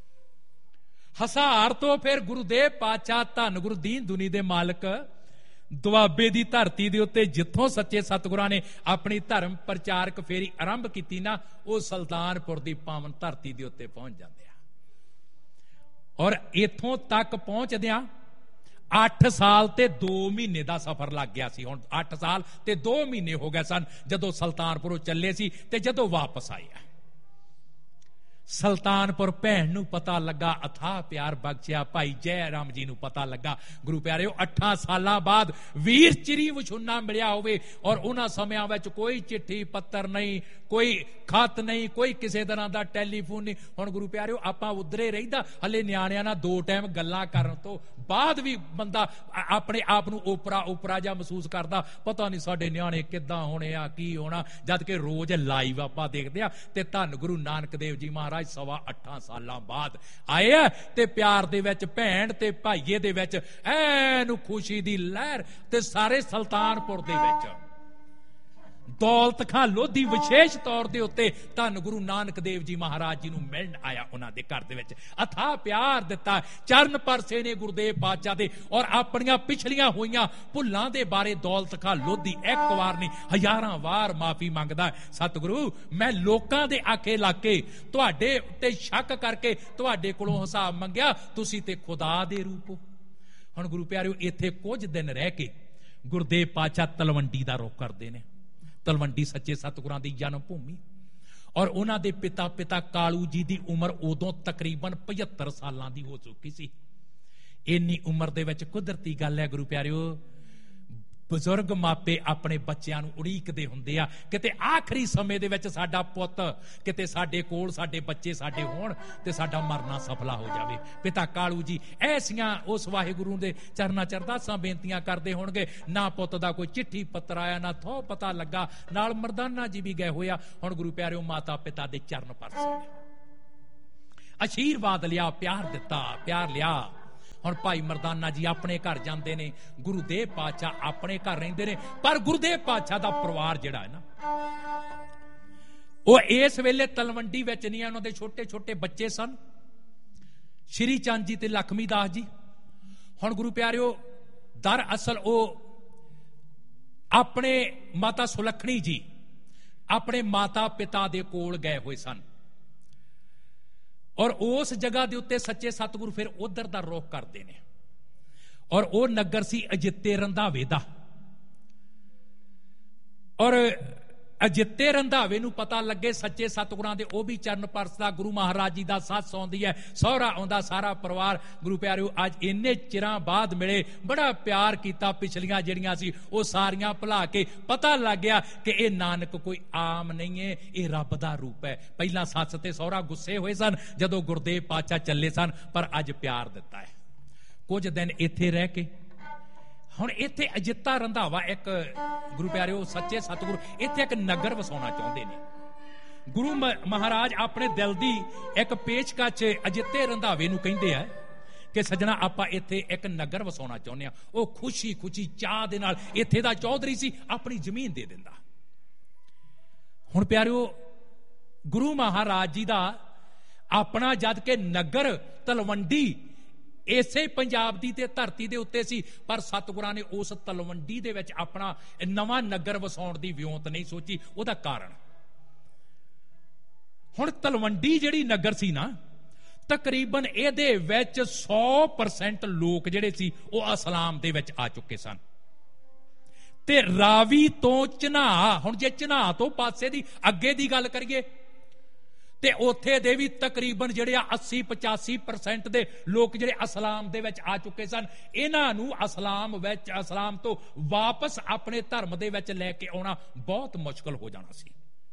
ਹਿਸਾਰ ਤੋਂ ਫਿਰ ਗੁਰੂਦੇਵ ਪਾਤਸ਼ਾਹ ਧੰਨ ਗੁਰੂ ਦੀਨ ਦੁਨੀ ਦੇ ਮਾਲਕ ਦੁਆਬੇ ਦੀ ਧਰਤੀ ਦੇ ਉੱਤੇ, ਜਿੱਥੋਂ ਸੱਚੇ ਸਤਿਗੁਰਾਂ ਨੇ ਆਪਣੀ ਧਰਮ ਪ੍ਰਚਾਰਕ ਫੇਰੀ ਆਰੰਭ ਕੀਤੀ ਨਾ, ਉਹ ਸੁਲਤਾਨਪੁਰ ਦੀ ਪਾਵਨ ਧਰਤੀ ਦੇ ਉੱਤੇ ਪਹੁੰਚ ਜਾਂਦੇ ਆ। ਔਰ ਇੱਥੋਂ ਤੱਕ ਪਹੁੰਚਦਿਆਂ 8 ਸਾਲ ਤੇ 2 ਮਹੀਨੇ ਦਾ ਸਫ਼ਰ ਲੱਗ ਗਿਆ ਸੀ। ਹੁਣ 8 ਸਾਲ ਤੇ 2 ਮਹੀਨੇ ਹੋ ਗਏ ਸਨ ਜਦੋਂ ਸੁਲਤਾਨਪੁਰੋਂ ਚੱਲੇ ਸੀ ਤੇ ਜਦੋਂ ਵਾਪਸ ਆਏ ਆ। ਸੁਲਤਾਨਪੁਰ ਭੈਣ ਨੂੰ ਪਤਾ ਲੱਗਾ, ਅਥਾਹ ਪਿਆਰ ਬਖਸ਼ਿਆ ਭਾਈ ਜੈ ਰਾਮ ਜੀ ਨੂੰ ਪਤਾ ਲੱਗਾ ਗੁਰੂ ਪਿਆਰਿਓ 8 ਸਾਲਾਂ ਬਾਅਦ ਵੀਰ ਚਿਰੀ ਵਿਛੁੰਨਾ ਮਿਲਿਆ ਹੋਵੇ। ਔਰ ਉਹਨਾਂ ਸਮਿਆਂ ਵਿੱਚ ਕੋਈ ਚਿੱਠੀ ਪੱਤਰ ਨਹੀਂ, ਕੋਈ ਖਤ ਨਹੀਂ, ਕੋਈ ਕਿਸੇ ਤਰ੍ਹਾਂ ਦਾ ਟੈਲੀਫੋਨ ਨਹੀਂ। ਹੁਣ ਗੁਰੂ ਪਿਆਰਿਓ ਆਪਾਂ ਉਧਰੇ ਰਹਿਦਾ, ਹਲੇ ਨਿਆਣਿਆਂ ਨਾਲ 2 ਟਾਈਮ ਗੱਲਾਂ ਕਰਨ ਤੋਂ ਬਾਅਦ ਵੀ ਬੰਦਾ ਆਪਣੇ ਆਪ ਨੂੰ ਓਪਰਾ ਜਿਹਾ ਮਹਿਸੂਸ ਕਰਦਾ, ਪਤਾ ਨਹੀਂ ਸਾਡੇ ਨਿਆਣੇ ਕਿੱਦਾਂ ਹੋਣੇ ਆ, ਕੀ ਹੋਣਾ, ਜਦ ਕਿ ਰੋਜ਼ ਲਾਈਵ ਆਪਾਂ ਦੇਖਦੇ ਆ। ਤੇ ਧੰਨ ਗੁਰੂ ਨਾਨਕ ਦੇਵ ਜੀ ਮਹਾਰਾਜ 8 ਸਾਲਾਂ ਬਾਅਦ ਆਏ ਆ ਤੇ ਪਿਆਰ ਦੇ ਵਿੱਚ ਭੈਣ ਤੇ ਭਾਈਏ ਦੇ ਵਿੱਚ ਐਨੂੰ ਖੁਸ਼ੀ ਦੀ ਲਹਿਰ। ਤੇ ਸਾਰੇ ਸੁਲਤਾਨਪੁਰ ਦੇ ਵਿੱਚ ਦੌਲਤ ਖਾਂ ਲੋਧੀ ਵਿਸ਼ੇਸ਼ ਤੌਰ ਦੇ ਉੱਤੇ ਧੰਨ ਗੁਰੂ ਨਾਨਕ ਦੇਵ ਜੀ ਮਹਾਰਾਜ ਜੀ ਨੂੰ ਮਿਲਣ ਆਇਆ, ਉਹਨਾਂ ਦੇ ਘਰ ਦੇ ਵਿੱਚ ਅਥਾਹ ਪਿਆਰ ਦਿੱਤਾ। ਚਰਨ ਪਰਸੇ ਨੇ ਗੁਰਦੇਵ ਪਾਤਸ਼ਾਹ ਦੇ, ਔਰ ਆਪਣੀਆਂ ਪਿਛਲੀਆਂ ਹੋਈਆਂ ਭੁੱਲਾਂ ਦੇ ਬਾਰੇ ਦੌਲਤ ਖਾਂ ਲੋਧੀ ਇੱਕ ਵਾਰ ਨਹੀਂ 1000 ਵਾਰ ਮਾਫੀ ਮੰਗਦਾ। ਸਤਿਗੁਰੂ, ਮੈਂ ਲੋਕਾਂ ਦੇ ਆਖੇ ਲਾ ਕੇ ਤੁਹਾਡੇ ਉੱਤੇ ਸ਼ੱਕ ਕਰਕੇ ਤੁਹਾਡੇ ਕੋਲੋਂ ਹਿਸਾਬ ਮੰਗਿਆ, ਤੁਸੀਂ ਤੇ ਖੁਦਾ ਦੇ ਰੂਪ ਹੋ। ਹੁਣ ਗੁਰੂ ਪਿਆਰਿਓ, ਇੱਥੇ ਕੁਝ ਦਿਨ ਰਹਿ ਕੇ ਗੁਰਦੇਵ ਪਾਤਸ਼ਾਹ ਤਲਵੰਡੀ ਦਾ ਰੁਖ ਕਰਦੇ ਨੇ। ਤਲਵੰਡੀ ਸੱਚੇ ਸਤਿਗੁਰਾਂ ਦੀ ਜਨਮ ਭੂਮੀ, ਔਰ ਉਹਨਾਂ ਦੇ ਪਿਤਾ ਕਾਲੂ ਜੀ ਦੀ ਉਮਰ ਉਦੋਂ ਤਕਰੀਬਨ 75 ਸਾਲਾਂ ਦੀ ਹੋ ਚੁੱਕੀ ਸੀ। ਇੰਨੀ ਉਮਰ ਦੇ ਵਿੱਚ ਕੁਦਰਤੀ ਗੱਲ ਹੈ ਗੁਰੂ ਪਿਆਰਿਓ, ਬਜ਼ੁਰਗ ਮਾਪੇ ਆਪਣੇ ਬੱਚਿਆਂ ਨੂੰ ਉਡੀਕਦੇ ਹੁੰਦੇ ਆ, ਕਿਤੇ ਆਖਰੀ ਸਮੇਂ ਦੇ ਵਿੱਚ ਸਾਡਾ ਪੁੱਤ ਕਿਤੇ ਸਾਡੇ ਕੋਲ, ਸਾਡੇ ਬੱਚੇ ਸਾਡੇ ਹੋਣ ਤੇ ਸਾਡਾ ਮਰਨਾ ਸਫਲਾ ਹੋ ਜਾਵੇ। ਪਿਤਾ ਕਾਲੂ ਜੀ ਐਸੀਆਂ ਉਸ ਵਾਹਿਗੁਰੂ ਦੇ ਚਰਨਾਂ ਚ ਅਰਦਾਸਾਂ ਬੇਨਤੀਆਂ ਕਰਦੇ ਹੋਣਗੇ, ਨਾ ਪੁੱਤ ਦਾ ਕੋਈ ਚਿੱਠੀ ਪੱਤਰ ਆਇਆ, ਨਾ ਥੋ ਪਤਾ ਲੱਗਾ। ਨਾਲ ਮਰਦਾਨਾ ਜੀ ਵੀ ਗਏ ਹੋਇਆ। ਹੁਣ ਗੁਰੂ ਪਿਆਰਿਓ, ਮਾਤਾ ਪਿਤਾ ਦੇ ਚਰਨ ਪਰਸੇ ਨੇ, ਆਸ਼ੀਰਵਾਦ ਲਿਆ, ਪਿਆਰ ਦਿੱਤਾ, ਪਿਆਰ ਲਿਆ। ਹੁਣ ਭਾਈ ਮਰਦਾਨਾ ਜੀ ਆਪਣੇ ਘਰ ਜਾਂਦੇ ਨੇ, ਗੁਰੂਦੇਵ ਪਾਤਸ਼ਾਹ ਆਪਣੇ ਘਰ ਰਹਿੰਦੇ ਨੇ। ਪਰ ਗੁਰੂਦੇਵ ਪਾਤਸ਼ਾਹ ਦਾ ਪਰਿਵਾਰ ਜਿਹੜਾ ਹੈ ਨਾ, ਉਹ ਇਸ ਵੇਲੇ ਤਲਵੰਡੀ ਵਿੱਚ ਨਹੀਂ ਹੈ। ਉਹਨਾਂ ਦੇ ਛੋਟੇ ਛੋਟੇ ਬੱਚੇ ਸਨ, ਸ਼੍ਰੀ ਚੰਦ ਜੀ ਤੇ ਲਖਮੀ ਦਾਸ ਜੀ। ਹੁਣ ਗੁਰੂ ਪਿਆਰਿਓ, ਦਰਅਸਲ ਉਹ ਆਪਣੇ ਮਾਤਾ ਸੁਲੱਖਣੀ ਜੀ ਆਪਣੇ ਮਾਤਾ ਪਿਤਾ ਦੇ ਕੋਲ ਗਏ ਹੋਏ ਸਨ। ਔਰ ਉਸ ਜਗ੍ਹਾ ਦੇ ਉੱਤੇ ਸੱਚੇ ਸਤਿਗੁਰੂ ਫਿਰ ਉਧਰ ਦਾ ਰੁਖ ਕਰਦੇ ਨੇ। ਔਰ ਉਹ ਨਗਰ ਸੀ ਅਜਿੱਤੇ ਰੰਧਾਵੇ ਦਾ। ਔਰ ਅਜਿੱਤੇ ਰੰਧਾਵੇ ਨੂੰ ਪਤਾ ਲੱਗੇ ਸੱਚੇ ਸਤਿਗੁਰਾਂ ਦੇ ਉਹ ਵੀ ਚਰਨ ਪਰਸਦਾ, ਗੁਰੂ ਮਹਾਰਾਜ ਜੀ ਦਾ ਸੱਸ ਆਉਂਦੀ ਹੈ, ਸਹੁਰਾ ਆਉਂਦਾ, ਸਾਰਾ ਪਰਿਵਾਰ। ਗੁਰੂ ਪਿਆਰਿਓ, ਅੱਜ ਇੰਨੇ ਚਿਰਾਂ ਬਾਅਦ ਮਿਲੇ, ਬੜਾ ਪਿਆਰ ਕੀਤਾ, ਪਿਛਲੀਆਂ ਜਿਹੜੀਆਂ ਸੀ ਉਹ ਸਾਰੀਆਂ ਭੁਲਾ ਕੇ ਪਤਾ ਲੱਗ ਗਿਆ ਕਿ ਇਹ ਨਾਨਕ ਕੋਈ ਆਮ ਨਹੀਂ ਹੈ, ਇਹ ਰੱਬ ਦਾ ਰੂਪ ਹੈ। ਪਹਿਲਾਂ ਸੱਸ ਤੇ ਸਹੁਰਾ ਗੁੱਸੇ ਹੋਏ ਸਨ ਜਦੋਂ ਗੁਰਦੇਵ ਪਾਤਸ਼ਾਹ ਚੱਲੇ ਸਨ, ਪਰ ਅੱਜ ਪਿਆਰ ਦਿੱਤਾ ਹੈ। ਕੁਝ ਦਿਨ ਇੱਥੇ ਰਹਿ ਕੇ ਹੁਣ ਇੱਥੇ ਅਜਿੱਤਾ ਰੰਧਾਵਾ ਇੱਕ, ਗੁਰੂ ਪਿਆਰਿਓ ਸੱਚੇ ਸਤਿਗੁਰੂ ਇੱਥੇ ਇੱਕ ਨਗਰ ਵਸਾਉਣਾ ਚਾਹੁੰਦੇ ਨੇ। ਗੁਰੂ ਮਹਾਰਾਜ ਆਪਣੇ ਦਿਲ ਦੀ ਇੱਕ ਪੇਸ਼ਕਸ਼ ਅਜਿੱਤੇ ਰੰਧਾਵੇ ਨੂੰ ਕਹਿੰਦੇ ਆ ਕਿ ਸੱਜਣਾ ਆਪਾਂ ਇੱਥੇ ਇੱਕ ਨਗਰ ਵਸਾਉਣਾ ਚਾਹੁੰਦੇ ਆ। ਉਹ ਖੁਸ਼ੀ ਖੁਸ਼ੀ ਚਾਹ ਦੇ ਨਾਲ ਇੱਥੇ ਦਾ ਚੌਧਰੀ ਸੀ, ਆਪਣੀ ਜ਼ਮੀਨ ਦੇ ਦਿੰਦਾ। ਹੁਣ ਪਿਆਰਿਓ, ਗੁਰੂ ਮਹਾਰਾਜ ਜੀ ਦਾ ਆਪਣਾ ਜਦ ਕਿ ਨਗਰ ਤਲਵੰਡੀ ਇਸੇ ਪੰਜਾਬ ਦੀ ਤੇ ਧਰਤੀ ਦੇ ਉੱਤੇ ਸੀ, ਪਰ ਸਤਿਗੁਰਾਂ ਨੇ ਉਸ ਤਲਵੰਡੀ ਦੇ ਵਿੱਚ ਆਪਣਾ ਨਵਾਂ ਨਗਰ ਵਸਾਉਣ ਦੀ ਵਿਉਂਤ ਨਹੀਂ ਸੋਚੀ। ਉਹਦਾ ਕਾਰਨ, ਹੁਣ ਤਲਵੰਡੀ ਜਿਹੜੀ ਨਗਰ ਸੀ ਨਾ, ਤਕਰੀਬਨ ਇਹਦੇ ਵਿੱਚ 100% ਲੋਕ ਜਿਹੜੇ ਸੀ ਉਹ ਇਸਲਾਮ ਦੇ ਵਿੱਚ ਆ ਚੁੱਕੇ ਸਨ। ਤੇ ਰਾਵੀ ਤੋਂ ਝਨਾਹ, ਹੁਣ ਜੇ ਝਨਾਹ ਤੋਂ ਪਾਸੇ ਦੀ ਅੱਗੇ ਦੀ ਗੱਲ ਕਰੀਏ ਤੇ ਉੱਥੇ ਦੇ ਵੀ ਤਕਰੀਬਨ ਜਿਹੜੇ 80-85% ਦੇ ਲੋਕ ਜਿਹੜੇ ਇਸਲਾਮ ਦੇ ਵਿੱਚ ਆ ਚੁੱਕੇ ਸਨ। ਇਹਨਾਂ ਨੂੰ ਇਸਲਾਮ ਤੋਂ ਵਾਪਸ ਆਪਣੇ ਧਰਮ ਦੇ ਵਿੱਚ ਲੈ ਕੇ ਆਉਣਾ ਬਹੁਤ ਮੁਸ਼ਕਲ ਹੋ ਜਾਣਾ ਸੀ।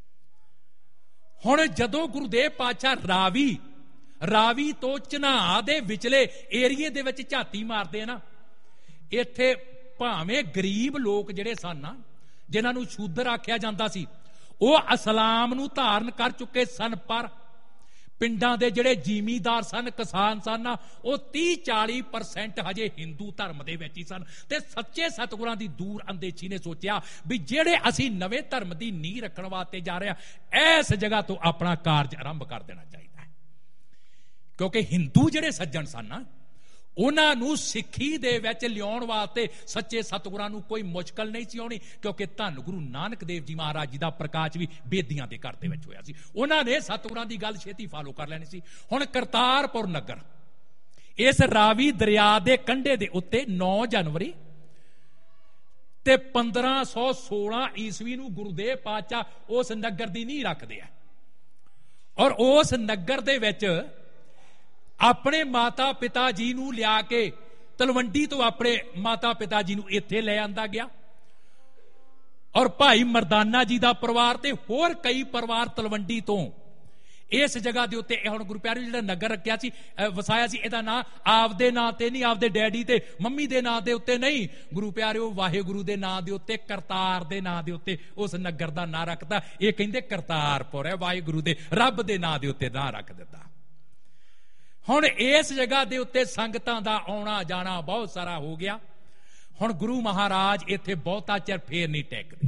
ਹੁਣ ਜਦੋਂ ਗੁਰੂਦੇਵ ਪਾਤਸ਼ਾਹ ਰਾਵੀ ਤੋਂ ਝਨਾਹ ਦੇ ਵਿਚਲੇ ਏਰੀਏ ਦੇ ਵਿੱਚ ਝਾਤੀ ਮਾਰਦੇ ਆ ਨਾ, ਇੱਥੇ ਭਾਵੇਂ ਗਰੀਬ ਲੋਕ ਜਿਹੜੇ ਸਨ ਨਾ, ਜਿਨ੍ਹਾਂ ਨੂੰ ਸ਼ੂਦਰ ਆਖਿਆ ਜਾਂਦਾ ਸੀ, ਉਹ ਇਸਲਾਮ ਨੂੰ ਧਾਰਨ ਕਰ ਚੁੱਕੇ ਸਨ, ਪਰ ਪਿੰਡਾਂ ਦੇ ਜਿਹੜੇ ਜ਼ਿਮੀਂਦਾਰ ਸਨ, ਕਿਸਾਨ ਸਨ, ਉਹ 30-40% ਹਜੇ ਹਿੰਦੂ ਧਰਮ ਦੇ ਵਿੱਚ ਹੀ ਸਨ। ਤੇ ਸੱਚੇ ਸਤਿਗੁਰਾਂ ਦੀ ਦੂਰ ਅੰਦੇਸ਼ੀ ਨੇ ਸੋਚਿਆ ਵੀ ਜਿਹੜੇ ਅਸੀਂ ਨਵੇਂ ਧਰਮ ਦੀ ਨੀਂਹ ਰੱਖਣ ਵਾਸਤੇ ਜਾ ਰਹੇ ਹਾਂ, ਇਸ ਜਗ੍ਹਾ ਤੋਂ ਆਪਣਾ ਕਾਰਜ ਆਰੰਭ ਕਰ ਦੇਣਾ ਚਾਹੀਦਾ ਹੈ। ਕਿਉਂਕਿ ਹਿੰਦੂ ਜਿਹੜੇ ਸੱਜਣ ਸਨ ਨਾ, ਉਹਨਾਂ ਨੂੰ ਸਿੱਖੀ ਦੇ ਵਿੱਚ ਲਿਆਉਣ ਵਾਸਤੇ ਸੱਚੇ ਸਤਿਗੁਰਾਂ ਨੂੰ ਕੋਈ ਮੁਸ਼ਕਲ ਨਹੀਂ ਸੀ ਆਉਣੀ, ਕਿਉਂਕਿ ਧੰਨ ਗੁਰੂ ਨਾਨਕ ਦੇਵ ਜੀ ਮਹਾਰਾਜ ਜੀ ਦਾ ਪ੍ਰਕਾਸ਼ ਵੀ ਬੇਦੀਆਂ ਦੇ ਘਰ ਦੇ ਵਿੱਚ ਹੋਇਆ ਸੀ। ਉਹਨਾਂ ਨੇ ਸਤਿਗੁਰਾਂ ਦੀ ਗੱਲ ਛੇਤੀ ਫਾਲੋ ਕਰ ਲੈਣੀ ਸੀ। ਹੁਣ ਕਰਤਾਰਪੁਰ ਨਗਰ ਇਸ ਰਾਵੀ ਦਰਿਆ ਦੇ ਕੰਢੇ ਦੇ ਉੱਤੇ 9 ਜਨਵਰੀ ਤੇ 1516 ਈਸਵੀ ਨੂੰ ਗੁਰੂਦੇਵ ਪਾਤਸ਼ਾਹ ਉਸ ਨਗਰ ਦੀ ਨੀਂਹ ਰੱਖਦੇ ਆ। ਔਰ ਉਸ ਨਗਰ ਦੇ ਵਿੱਚ ਆਪਣੇ ਮਾਤਾ ਪਿਤਾ ਜੀ ਨੂੰ ਲਿਆ ਕੇ ਤਲਵੰਡੀ ਤੋਂ ਆਪਣੇ ਮਾਤਾ ਪਿਤਾ ਜੀ ਨੂੰ ਇੱਥੇ ਲੈ ਆਂਦਾ ਗਿਆ। ਔਰ ਭਾਈ ਮਰਦਾਨਾ ਜੀ ਦਾ ਪਰਿਵਾਰ ਤੇ ਹੋਰ ਕਈ ਪਰਿਵਾਰ ਤਲਵੰਡੀ ਤੋਂ ਇਸ ਜਗ੍ਹਾ ਦੇ ਉੱਤੇ, ਹੁਣ ਗੁਰੂ ਪਿਆਰਿਓ ਜਿਹੜਾ ਨਗਰ ਰੱਖਿਆ ਸੀ, ਵਸਾਇਆ ਸੀ, ਇਹਦਾ ਨਾਂ ਆਪਦੇ ਨਾਂ ਤੇ ਨਹੀਂ, ਆਪਦੇ ਡੈਡੀ ਤੇ ਮੰਮੀ ਦੇ ਨਾਂ ਦੇ ਉੱਤੇ ਨਹੀਂ, ਗੁਰੂ ਪਿਆਰਿਓ ਵਾਹਿਗੁਰੂ ਦੇ ਨਾਂ ਦੇ ਉੱਤੇ, ਕਰਤਾਰ ਦੇ ਨਾਂ ਦੇ ਉੱਤੇ ਉਸ ਨਗਰ ਦਾ ਨਾਂ ਰੱਖਦਾ। ਇਹ ਕਹਿੰਦੇ ਕਰਤਾਰਪੁਰ ਹੈ, ਵਾਹਿਗੁਰੂ ਦੇ ਰੱਬ ਦੇ ਨਾਂ ਦੇ ਉੱਤੇ ਨਾਂ ਰੱਖ ਦਿੱਤਾ। ਹੁਣ ਇਸ ਜਗ੍ਹਾ ਦੇ ਉੱਤੇ ਸੰਗਤਾਂ ਦਾ ਆਉਣਾ ਜਾਣਾ ਬਹੁਤ ਸਾਰਾ ਹੋ ਗਿਆ। ਹੁਣ ਗੁਰੂ ਮਹਾਰਾਜ ਇੱਥੇ ਬਹੁਤਾ ਚਿਰ ਫੇਰ ਨਹੀਂ ਟਿਕਦੇ।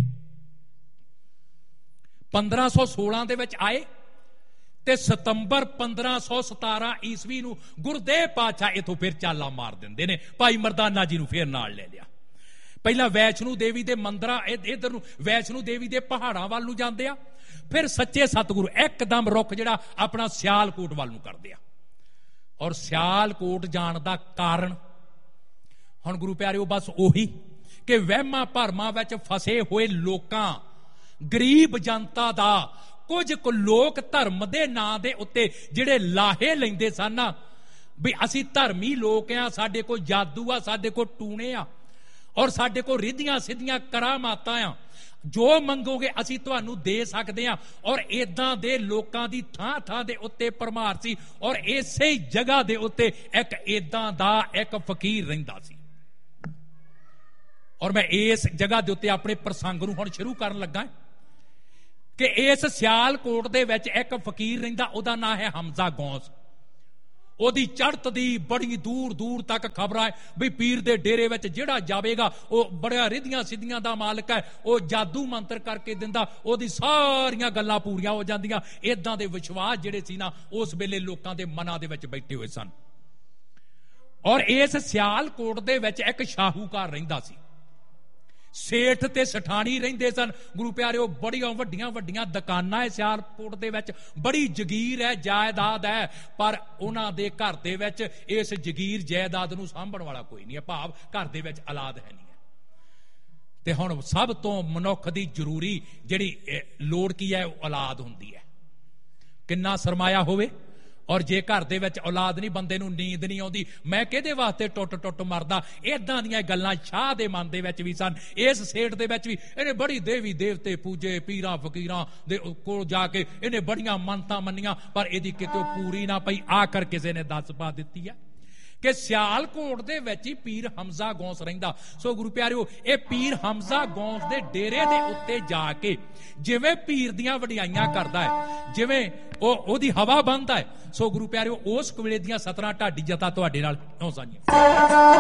1516 ਦੇ ਵਿੱਚ ਆਏ ਤੇ ਸਤੰਬਰ 1517 ਈਸਵੀ ਨੂੰ ਗੁਰਦੇਵ ਪਾਤਸ਼ਾਹ ਇੱਥੋਂ ਫਿਰ ਚਾਲਾ ਮਾਰ ਦਿੰਦੇ ਨੇ। ਭਾਈ ਮਰਦਾਨਾ ਜੀ ਨੂੰ ਫਿਰ ਨਾਲ ਲੈ ਲਿਆ। ਪਹਿਲਾਂ ਵੈਸ਼ਨੂ ਦੇਵੀ ਦੇ ਮੰਦਰਾਂ, ਇਧਰ ਨੂੰ ਵੈਸ਼ਨੂ ਦੇਵੀ ਦੇ ਪਹਾੜਾਂ ਵੱਲ ਨੂੰ ਜਾਂਦੇ ਆ, ਫਿਰ ਸੱਚੇ ਸਤਿਗੁਰੂ ਇੱਕਦਮ ਰੁੱਖ ਜਿਹੜਾ ਆਪਣਾ ਸਿਆਲਕੋਟ ਵੱਲ ਨੂੰ ਕਰਦੇ ਆ। ਔਰ ਸਿਆਲਕੋਟ ਜਾਣ ਦਾ ਕਾਰਨ, ਹੁਣ ਗੁਰੂ ਪਿਆਰਿਓ ਬਸ ਉਹੀ ਕਿ ਵਹਿਮਾਂ ਭਰਮਾਂ ਵਿੱਚ ਫਸੇ ਹੋਏ ਲੋਕਾਂ, ਗਰੀਬ ਜਨਤਾ ਦਾ ਕੁਝ ਕੁ ਲੋਕ ਧਰਮ ਦੇ ਨਾਂ ਦੇ ਉੱਤੇ ਜਿਹੜੇ ਲਾਹੇ ਲੈਂਦੇ ਸਨ ਨਾ, ਵੀ ਅਸੀਂ ਧਰਮੀ ਲੋਕ ਆ, ਸਾਡੇ ਕੋਲ ਜਾਦੂ ਆ, ਸਾਡੇ ਕੋਲ ਟੂਣੇ ਆ, ਔਰ ਸਾਡੇ ਕੋਲ ਰਿੱਧੀਆਂ ਸਿੱਧੀਆਂ ਕਰਾਮਾਤਾਂ ਆ, ਜੋ ਮੰਗੋਗੇ ਅਸੀਂ ਤੁਹਾਨੂੰ ਦੇ ਸਕਦੇ ਹਾਂ। ਔਰ ਇਦਾਂ ਦੇ ਲੋਕਾਂ ਦੀ ਥਾਂ ਥਾਂ ਦੇ ਉੱਤੇ ਭਰਮਾਰ ਸੀ। ਔਰ ਇਸੇ ਜਗ੍ਹਾ ਦੇ ਉੱਤੇ ਇੱਕ ਇਦਾਂ ਦਾ ਇੱਕ ਫਕੀਰ ਰਹਿੰਦਾ ਸੀ। ਔਰ ਮੈਂ ਇਸ ਜਗ੍ਹਾ ਦੇ ਉੱਤੇ ਆਪਣੇ ਪ੍ਰਸੰਗ ਨੂੰ ਹੁਣ ਸ਼ੁਰੂ ਕਰਨ ਲੱਗਾ ਕਿ ਇਸ ਸਿਆਲਕੋਟ ਦੇ ਵਿੱਚ ਇੱਕ ਫਕੀਰ ਰਹਿੰਦਾ, ਉਹਦਾ ਨਾਂ ਹੈ ਹਮਜ਼ਾ ਗੌਸ। ਉਹਦੀ ਚੜ੍ਹਤ ਦੀ ਬੜੀ ਦੂਰ ਦੂਰ ਤੱਕ ਖਬਰਾਂ ਹੈ ਵੀ ਪੀਰ ਦੇ ਡੇਰੇ ਵਿੱਚ ਜਿਹੜਾ ਜਾਵੇਗਾ ਉਹ ਬੜਿਆ ਰਿੱਧੀਆਂ ਸਿੱਧੀਆਂ ਦਾ ਮਾਲਕ ਹੈ, ਉਹ ਜਾਦੂ ਮੰਤਰ ਕਰਕੇ ਦਿੰਦਾ, ਉਹਦੀ ਸਾਰੀਆਂ ਗੱਲਾਂ ਪੂਰੀਆਂ ਹੋ ਜਾਂਦੀਆਂ। ਇਦਾਂ ਦੇ ਵਿਸ਼ਵਾਸ ਜਿਹੜੇ ਸੀ ਨਾ, ਉਸ ਵੇਲੇ ਲੋਕਾਂ ਦੇ ਮਨਾਂ ਦੇ ਵਿੱਚ ਬੈਠੇ ਹੋਏ ਸਨ। ਔਰ ਇਸ ਸਿਆਲਕੋਟ ਦੇ ਵਿੱਚ ਇੱਕ ਸ਼ਾਹੂਕਾਰ ਰਹਿੰਦਾ ਸੀ। ਸੇਠ ਤੇ ਸਠਾਣੀ ਰਹਿੰਦੇ ਸਨ। ਗੁਰੂ ਪਿਆਰਿਓ, ਬੜੀਆਂ ਵੱਡੀਆਂ ਵੱਡੀਆਂ ਦੁਕਾਨਾਂ ਹੈ ਸਿਆਲਕੋਟ ਦੇ ਵਿੱਚ, ਬੜੀ ਜਗੀਰ ਹੈ, ਜਾਇਦਾਦ ਹੈ, ਪਰ ਉਹਨਾਂ ਦੇ ਘਰ ਦੇ ਵਿੱਚ ਇਸ ਜਗੀਰ ਜਾਇਦਾਦ ਨੂੰ ਸਾਂਭਣ ਵਾਲਾ ਕੋਈ ਨਹੀਂ ਹੈ, ਭਾਵ ਘਰ ਦੇ ਵਿੱਚ ਔਲਾਦ ਹੈ ਨਹੀਂ ਹੈ। ਤੇ ਹੁਣ ਸਭ ਤੋਂ ਮਨੁੱਖ ਦੀ ਜ਼ਰੂਰੀ ਜਿਹੜੀ ਲੋੜ ਕੀ ਹੈ, ਉਹ ਔਲਾਦ ਹੁੰਦੀ ਹੈ। ਕਿੰਨਾ ਸਰਮਾਇਆ ਹੋਵੇ, ਔਰ ਜੇ ਘਰ ਦੇ ਵਿੱਚ ਔਲਾਦ ਨਹੀਂ, ਬੰਦੇ ਨੂੰ ਨੀਂਦ ਨਹੀਂ ਆਉਂਦੀ। ਮੈਂ ਕਿਹਦੇ ਵਾਸਤੇ ਟੁੱਟ ਟੁੱਟ ਮਰਦਾ, ਇਦਾਂ ਦੀਆਂ ਗੱਲਾਂ ਸ਼ਾਹ ਦੇ ਮਨ ਦੇ ਵਿੱਚ ਵੀ ਸਨ। ਇਸ ਸੇਠ ਦੇ ਵਿੱਚ ਵੀ ਇਹਨੇ ਬੜੀ ਦੇਵੀ ਦੇਵਤੇ ਪੂਜੇ, ਪੀਰਾਂ ਫਕੀਰਾਂ ਦੇ ਕੋਲ ਜਾ ਕੇ ਇਹਨੇ ਬੜੀਆਂ ਮੰਨਤਾਂ ਮੰਨੀਆਂ, ਪਰ ਇਹਦੀ ਕਿਤੇ ਪੂਰੀ ਨਾ ਪਈ। ਆਖਰ ਕਿਸੇ ਨੇ ਦੱਸ ਪਾ ਦਿੱਤੀ ਹੈ ਕਿ ਸਿਆਲਕੋਟ ਦੇ ਵਿੱਚ ਹੀ ਪੀਰ ਹਮਜ਼ਾ ਗੌਸ ਰਹਿੰਦਾ। ਸੋ ਗੁਰੂ ਪਿਆਰਿਓ, ਇਹ ਪੀਰ ਹਮਜ਼ਾ ਗੌਸ ਦੇ ਡੇਰੇ ਦੇ ਉੱਤੇ ਜਾ ਕੇ ਜਿਵੇਂ ਪੀਰ ਦੀਆਂ ਵਡਿਆਈਆਂ ਕਰਦਾ ਹੈ, ਜਿਵੇਂ ਉਹਦੀ ਹਵਾ ਬੰਨਦਾ ਹੈ, ਸੋ ਗੁਰੂ ਪਿਆਰਿਓ, ਉਸ ਵੇਲੇ ਦੀਆਂ 17 ਢਾਡੀ ਜਥਾ ਤੁਹਾਡੇ ਨਾਲ ਹੋ ਸਾਂਝੀਆਂ।